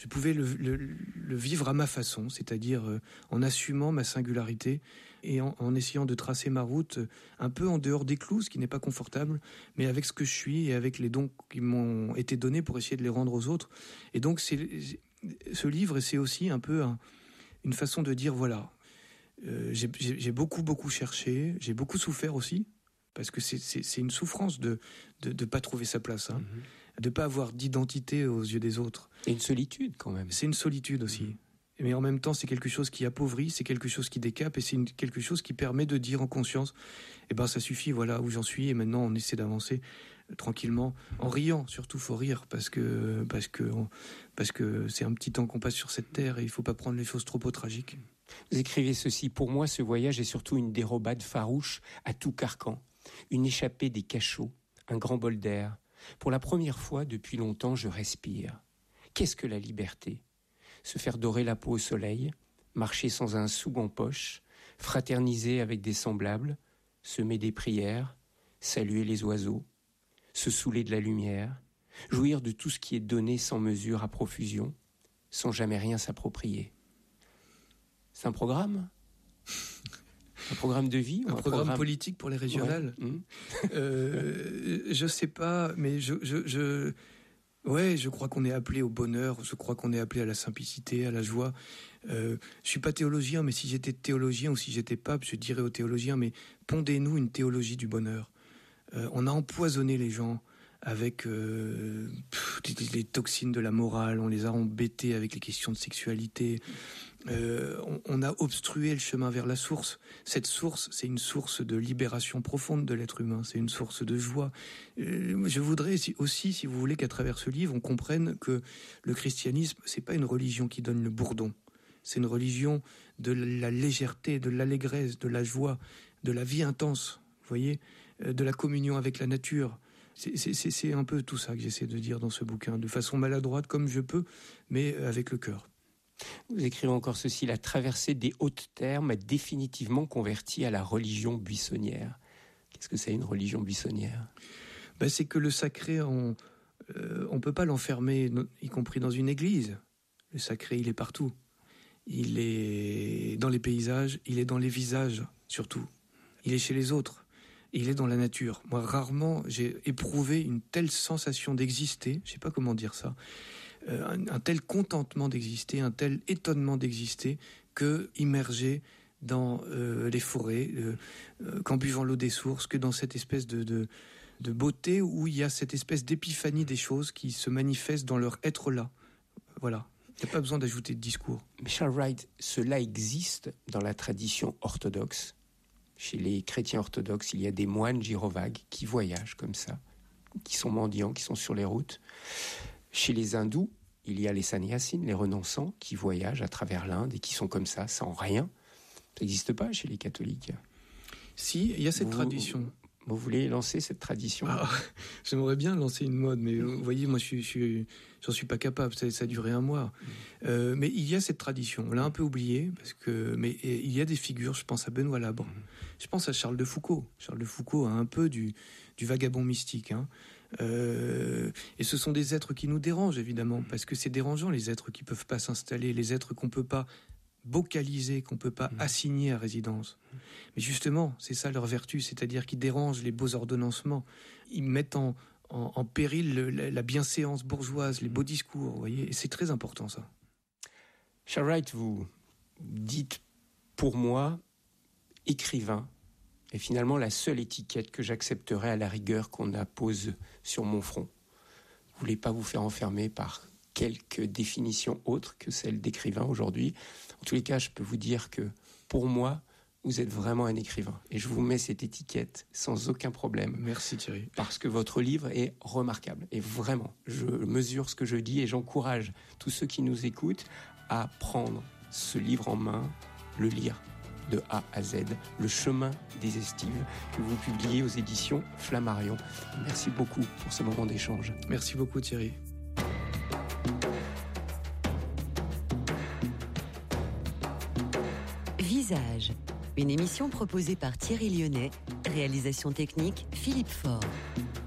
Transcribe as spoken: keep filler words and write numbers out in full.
je pouvais le, le, le vivre à ma façon, c'est-à-dire euh, en assumant ma singularité et en, en essayant de tracer ma route euh, un peu en dehors des clous, ce qui n'est pas confortable, mais avec ce que je suis et avec les dons qui m'ont été donnés pour essayer de les rendre aux autres. Et donc, c'est, ce livre, c'est aussi un peu un, une façon de dire, voilà, euh, j'ai, j'ai, j'ai beaucoup, beaucoup cherché, j'ai beaucoup souffert aussi, parce que c'est, c'est, c'est une souffrance de de de pas trouver sa place, hein, mmh. de pas avoir d'identité aux yeux des autres. Et une solitude quand même. C'est une solitude aussi. Mmh. Mais en même temps, c'est quelque chose qui appauvrit, c'est quelque chose qui décape, et c'est une, quelque chose qui permet de dire en conscience, eh ben ça suffit, voilà où j'en suis, et maintenant on essaie d'avancer euh, tranquillement, en riant. Surtout, faut rire parce que parce que on, parce que c'est un petit temps qu'on passe sur cette terre, et il faut pas prendre les choses trop au tragique. Vous écrivez ceci: pour moi, ce voyage est surtout une dérobade farouche à tout carcan. Une échappée des cachots, un grand bol d'air. Pour la première fois depuis longtemps, je respire. Qu'est-ce que la liberté ? Se faire dorer la peau au soleil, marcher sans un sou en poche, fraterniser avec des semblables, semer des prières, saluer les oiseaux, se saouler de la lumière, jouir de tout ce qui est donné sans mesure à profusion, sans jamais rien s'approprier. C'est un programme ? Un programme de vie ou un, un programme, programme politique pour les régionales. Ouais. Mmh. euh, je sais pas, mais je, je, je, ouais, je crois qu'on est appelé au bonheur. Je crois qu'on est appelé à la simplicité, à la joie. Euh, je suis pas théologien, mais si j'étais théologien ou si j'étais pape, je dirais aux théologiens, mais pondez-nous une théologie du bonheur. Euh, on a empoisonné les gens avec euh, pff, les, les toxines de la morale. On les a embêtés avec les questions de sexualité. Euh, on, on a obstrué le chemin vers la source. Cette source, c'est une source de libération profonde de l'être humain. C'est une source de joie. Euh, je voudrais aussi, si vous voulez, qu'à travers ce livre, on comprenne que le christianisme, c'est pas une religion qui donne le bourdon. C'est une religion de la légèreté, de l'allégresse, de la joie, de la vie intense. Vous voyez, euh, de la communion avec la nature. C'est, c'est, c'est un peu tout ça que j'essaie de dire dans ce bouquin, de façon maladroite comme je peux, mais avec le cœur. Vous écrivez encore ceci: la traversée des hautes terres m'a définitivement converti à la religion buissonnière. Qu'est-ce que c'est une religion buissonnière ? Ben, c'est que le sacré, on euh, on peut pas l'enfermer, y compris dans une église. Le sacré, il est partout. Il est dans les paysages, il est dans les visages, surtout. Il est chez les autres. Il est dans la nature. Moi, rarement, j'ai éprouvé une telle sensation d'exister, je sais pas comment dire ça, euh, un, un tel contentement d'exister, un tel étonnement d'exister, que immergé dans euh, les forêts, euh, euh, qu'en buvant l'eau des sources, que dans cette espèce de, de, de beauté où il y a cette espèce d'épiphanie des choses qui se manifestent dans leur être là. Voilà. Il n'y a pas besoin d'ajouter de discours. Mais Charles Wright, cela existe dans la tradition orthodoxe. Chez les chrétiens orthodoxes, il y a des moines gyrovagues qui voyagent comme ça, qui sont mendiants, qui sont sur les routes. Chez les hindous, il y a les sannyasines, les renonçants, qui voyagent à travers l'Inde et qui sont comme ça, sans rien. Ça n'existe pas chez les catholiques. Si, il y a cette vous, tradition. Vous voulez lancer cette tradition ? Ah, j'aimerais bien lancer une mode, mais vous voyez, moi, je suis, je suis, j'en suis pas capable. Ça, ça a duré un mois. Mmh. Euh, mais il y a cette tradition. On l'a un peu oubliée, parce que, mais il y a des figures. Je pense à Benoît Labre. Mmh. Je pense à Charles de Foucault. Charles de Foucault a un peu du, du vagabond mystique, hein. Euh, et ce sont des êtres qui nous dérangent, évidemment, parce que c'est dérangeant, les êtres qui peuvent pas s'installer, les êtres qu'on peut pas vocalisés, qu'on peut pas mmh. assigner à résidence. Mmh. Mais justement, c'est ça leur vertu, c'est-à-dire qu'ils dérangent les beaux ordonnancements. Ils mettent en, en, en péril le, la, la bienséance bourgeoise, les beaux discours, vous voyez, et c'est très important, ça. Charles Wright, vous dites, pour moi, écrivain, est finalement la seule étiquette que j'accepterai à la rigueur qu'on appose sur mon front. Vous voulez pas vous faire enfermer par quelques définitions autres que celles d'écrivain aujourd'hui. En tous les cas, je peux vous dire que, pour moi, vous êtes vraiment un écrivain. Et je vous mets cette étiquette sans aucun problème. Merci Thierry. Parce que votre livre est remarquable. Et vraiment, je mesure ce que je dis et j'encourage tous ceux qui nous écoutent à prendre ce livre en main, le lire de A à Z, Le chemin des estives, que vous publiez aux éditions Flammarion. Merci beaucoup pour ce moment d'échange. Merci beaucoup Thierry. Visage, une émission proposée par Thierry Lyonnais, réalisation technique Philippe Faure.